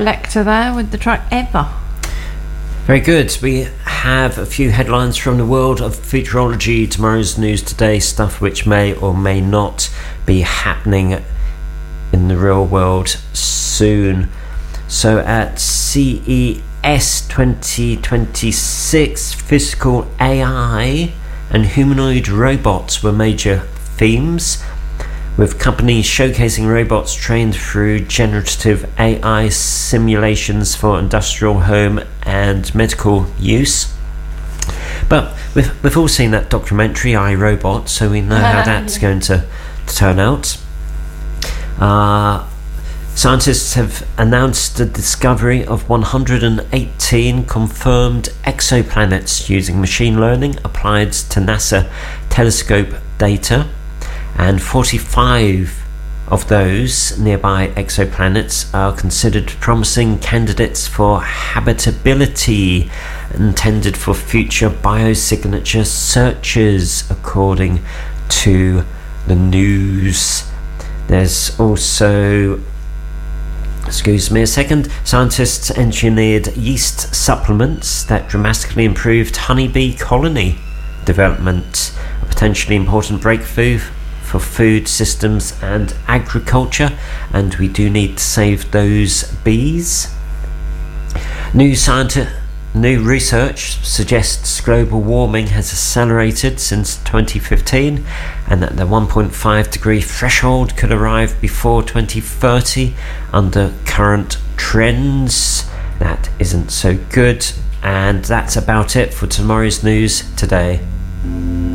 Lecter there with the track Ever. Very good. We have a few headlines from the world of futurology, tomorrow's news today, stuff which may or may not be happening in the real world soon. So at CES 2026, physical AI and humanoid robots were major themes, with companies showcasing robots trained through generative AI simulations for industrial, home and medical use. But we've all seen that documentary, I, Robot, so we know how that's going to turn out. Scientists have announced the discovery of 118 confirmed exoplanets using machine learning applied to NASA telescope data, and 45 of those nearby exoplanets are considered promising candidates for habitability, intended for future biosignature searches, according to the news. There's also, excuse me a second, scientists engineered yeast supplements that dramatically improved honeybee colony development, a potentially important breakthrough for food systems and agriculture, and we do need to save those bees. New research suggests global warming has accelerated since 2015, and that the 1.5 degree threshold could arrive before 2030 under current trends. That isn't so good, and that's about it for tomorrow's news today.